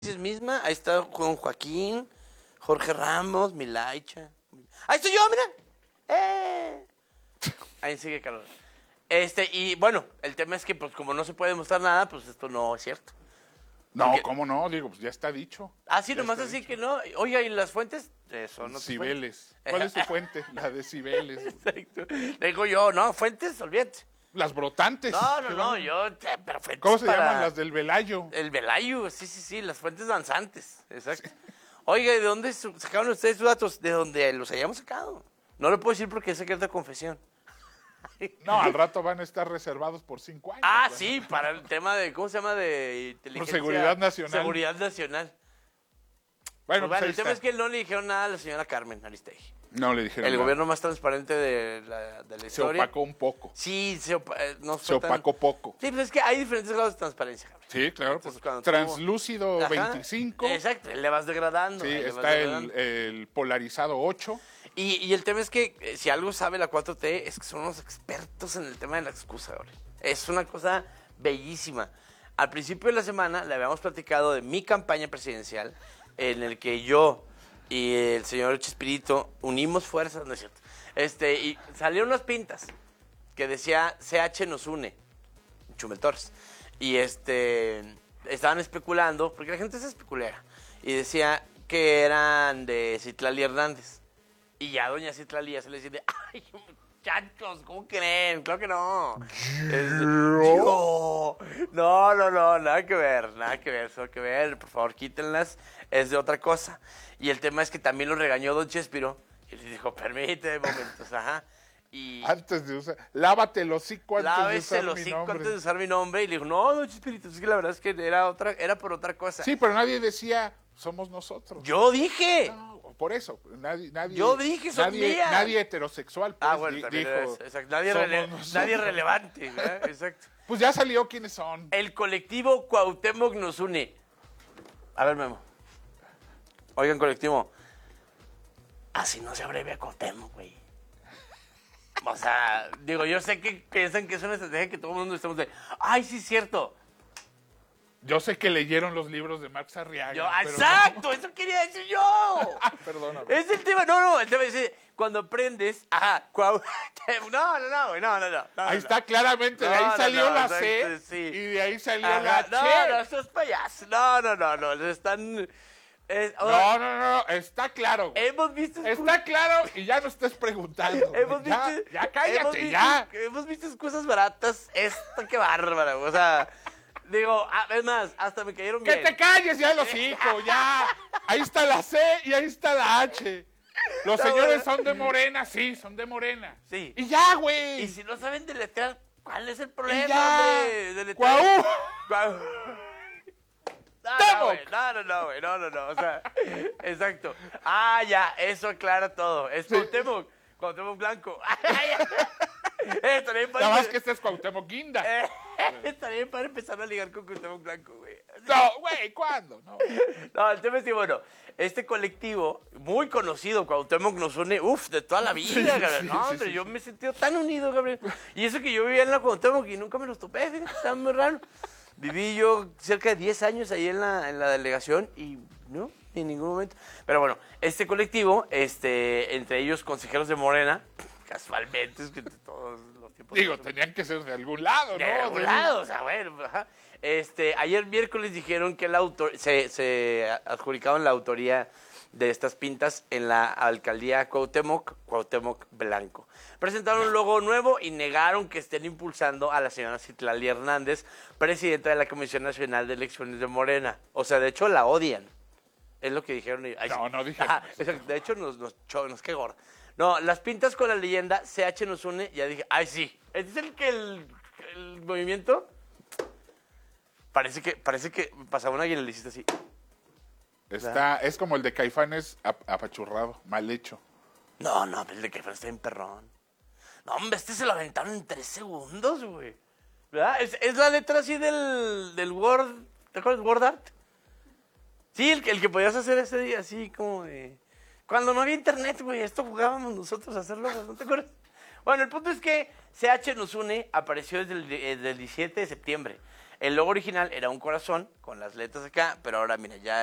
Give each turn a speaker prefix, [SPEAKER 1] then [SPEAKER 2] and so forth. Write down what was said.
[SPEAKER 1] misma, ahí está con Joaquín, Jorge Ramos, Milaicha. Ahí estoy yo, mira. Ahí sigue Carlos. Y bueno, el tema es que pues como no se puede demostrar nada, pues esto no es cierto.
[SPEAKER 2] No,
[SPEAKER 1] Porque-
[SPEAKER 2] ¿cómo no? Digo, pues ya está dicho.
[SPEAKER 1] Ah, sí,
[SPEAKER 2] Ya
[SPEAKER 1] nomás
[SPEAKER 2] está
[SPEAKER 1] así
[SPEAKER 2] dicho.
[SPEAKER 1] que no. Oiga, ¿y las fuentes? Son otras
[SPEAKER 2] Cibeles. ¿Cuál es tu fuente? La de Cibeles.
[SPEAKER 1] fuentes. Exacto. Le digo yo, no, fuentes, olvídate.
[SPEAKER 2] Las brotantes.
[SPEAKER 1] No,
[SPEAKER 2] ¿Qué
[SPEAKER 1] no,
[SPEAKER 2] van?
[SPEAKER 1] yo, pero fuentes
[SPEAKER 2] ¿Cómo se
[SPEAKER 1] para-
[SPEAKER 2] llaman? Las del Velayo.
[SPEAKER 1] El Velayo, sí, las fuentes danzantes, exacto. Oiga, ¿y de dónde sacaron ustedes sus datos? De donde los hayamos sacado. No lo puedo decir porque es secreto de confesión.
[SPEAKER 2] No, al rato van a estar reservados por 5 años.
[SPEAKER 1] Ah,
[SPEAKER 2] ¿verdad?
[SPEAKER 1] sí, para el tema de, ¿cómo se llama? De inteligencia.
[SPEAKER 2] seguridad nacional.
[SPEAKER 1] Seguridad nacional.
[SPEAKER 2] Bueno,
[SPEAKER 1] Pues
[SPEAKER 2] pues ahí
[SPEAKER 1] el tema
[SPEAKER 2] está.
[SPEAKER 1] es que no le dijeron nada a la señora Carmen Aristegui.
[SPEAKER 2] No le dijeron
[SPEAKER 1] El
[SPEAKER 2] nada.
[SPEAKER 1] gobierno más transparente de la
[SPEAKER 2] Se
[SPEAKER 1] historia.
[SPEAKER 2] opacó un poco.
[SPEAKER 1] Sí, no
[SPEAKER 2] Se
[SPEAKER 1] fue tan-
[SPEAKER 2] opacó poco.
[SPEAKER 1] Sí, pues es que hay diferentes grados de transparencia, Gabriel.
[SPEAKER 2] Sí, claro.
[SPEAKER 1] Entonces,
[SPEAKER 2] Pues,
[SPEAKER 1] cuando tú-
[SPEAKER 2] translúcido
[SPEAKER 1] Ajá,
[SPEAKER 2] 25.
[SPEAKER 1] Exacto, le vas degradando.
[SPEAKER 2] Sí,
[SPEAKER 1] ahí le vas
[SPEAKER 2] está
[SPEAKER 1] degradando.
[SPEAKER 2] el polarizado 8.
[SPEAKER 1] Y el tema es que si algo sabe la 4T es que son unos expertos en el tema de la excusa, Gabriel. Es una cosa bellísima. Al principio de la semana le habíamos platicado de mi campaña presidencial en el que yo y el señor Chespirito unimos fuerzas, ¿no es cierto? Y salieron unas pintas que decía CH nos une, Chumel Torres. Y estaban especulando, porque la gente es especulera, y decía que eran de Citlali Hernández. Y ya doña Citlali ya se le dice, ay, muchachos, ¿cómo creen? Claro que no. Yo. No, nada que ver, solo que ver, por favor, quítenlas, es de otra cosa. Y el tema es que también lo regañó don Chespiro, y le dijo, permíteme momentos, ajá. Y
[SPEAKER 2] Antes de usar. Lávate el hocico antes de
[SPEAKER 1] lávese
[SPEAKER 2] usar
[SPEAKER 1] el
[SPEAKER 2] mi
[SPEAKER 1] hocico
[SPEAKER 2] nombre.
[SPEAKER 1] antes de usar mi nombre. Y le dijo, no, don Chespirito, es que la verdad es que era por otra cosa.
[SPEAKER 2] Sí, pero nadie decía, somos nosotros.
[SPEAKER 1] Yo dije.
[SPEAKER 2] No, por eso, nadie,
[SPEAKER 1] Yo dije, son mías.
[SPEAKER 2] nadie heterosexual pues,
[SPEAKER 1] Bueno, también
[SPEAKER 2] dijo,
[SPEAKER 1] es, exacto. Nadie,
[SPEAKER 2] "Somos nosotros".
[SPEAKER 1] nadie relevante, ¿verdad? Exacto.
[SPEAKER 2] Pues ya salió quiénes son.
[SPEAKER 1] El colectivo Cuauhtémoc nos une. A ver, Memo. Oigan, colectivo. Así no se abrevia Cuauhtémoc, güey. O sea, digo, yo sé que piensan que es una estrategia que todo el mundo estamos de, ay, sí es cierto.
[SPEAKER 2] Yo sé que leyeron los libros de Marx Arriaga. pero
[SPEAKER 1] ¡Exacto! Eso quería decir yo.
[SPEAKER 2] no- Perdóname.
[SPEAKER 1] Es el tema, no, el tema es cuando aprendes, ajá, no, güey, no.
[SPEAKER 2] Ahí está claramente, de ahí
[SPEAKER 1] No,
[SPEAKER 2] salió
[SPEAKER 1] no,
[SPEAKER 2] la
[SPEAKER 1] exacto,
[SPEAKER 2] C
[SPEAKER 1] sí.
[SPEAKER 2] y de ahí salió
[SPEAKER 1] Ajá,
[SPEAKER 2] la
[SPEAKER 1] no,
[SPEAKER 2] Che.
[SPEAKER 1] esos payasos, no, les están...
[SPEAKER 2] No, está claro. güey.
[SPEAKER 1] Hemos visto...
[SPEAKER 2] Está claro y ya no estés preguntando. güey.
[SPEAKER 1] Hemos visto,
[SPEAKER 2] ya cállate,
[SPEAKER 1] hemos visto-
[SPEAKER 2] ya.
[SPEAKER 1] Hemos visto excusas baratas. Esta, qué bárbara. O sea, digo, es más, hasta me cayeron
[SPEAKER 2] Que
[SPEAKER 1] bien.
[SPEAKER 2] te calles ya los hijos, ya. Ahí está la C y ahí está la H. Los
[SPEAKER 1] Está
[SPEAKER 2] señores
[SPEAKER 1] bueno.
[SPEAKER 2] son de Morena, sí, son de Morena.
[SPEAKER 1] Sí.
[SPEAKER 2] Y ya, güey.
[SPEAKER 1] Y si no saben deletrear, ¿cuál es el
[SPEAKER 2] Y
[SPEAKER 1] problema,
[SPEAKER 2] ya.
[SPEAKER 1] hombre? Deletrear.
[SPEAKER 2] Cuau.
[SPEAKER 1] No, güey, no, o sea, exacto. Ah, ya, eso aclara todo. Es Cuauhtémoc Blanco. Estaría bien
[SPEAKER 2] Nada más
[SPEAKER 1] padre,
[SPEAKER 2] que este es Cuauhtémoc Guinda.
[SPEAKER 1] estaría bien padre empezar a ligar con Cuauhtémoc Blanco, güey.
[SPEAKER 2] No, güey, ¿cuándo? No.
[SPEAKER 1] No, el tema es que, bueno, este colectivo, muy conocido, Cuauhtémoc nos une, de toda la vida, Gabriel. No,
[SPEAKER 2] sí,
[SPEAKER 1] hombre,
[SPEAKER 2] sí,
[SPEAKER 1] yo me he sentido tan unido, Gabriel. Y eso que yo vivía en la Cuauhtémoc y nunca me los topé, fíjate, estaba muy raro. Viví yo cerca de 10 años ahí en la delegación y no, en ningún momento. Pero bueno, este colectivo, entre ellos consejeros de Morena, casualmente, es que todos los tiempos...
[SPEAKER 2] Digo, tenían que ser de algún lado, ¿no?
[SPEAKER 1] De algún lado, o sea, bueno, ajá. Ayer miércoles dijeron que se adjudicaban la autoría de estas pintas en la alcaldía Cuauhtémoc Blanco. Presentaron un logo nuevo y negaron que estén impulsando a la señora Citlali Hernández, presidenta de la Comisión Nacional de Elecciones de Morena. O sea, de hecho, la odian. Es lo que dijeron. Ay,
[SPEAKER 2] No,
[SPEAKER 1] sí.
[SPEAKER 2] no dijeron
[SPEAKER 1] Ajá,
[SPEAKER 2] eso.
[SPEAKER 1] exacto. De hecho, nos qué gorda. No, las pintas con la leyenda CH nos une, ya dije, ay, sí. Es el que el movimiento... Parece que pasaba una y le hiciste así.
[SPEAKER 2] Es como el de Caifanes apachurrado, mal hecho.
[SPEAKER 1] No, el de que está en perrón. No, hombre, se lo aventaron en 3 segundos, güey. ¿Verdad? Es la letra así del Word. ¿Te acuerdas? Word Art. Sí, el que podías hacer ese día así como de... Cuando no había internet, güey, esto jugábamos nosotros a hacerlo, ¿no te acuerdas? Bueno, el punto es que CH nos une apareció desde el 17 de septiembre. El logo original era un corazón con las letras acá, pero ahora, mira, ya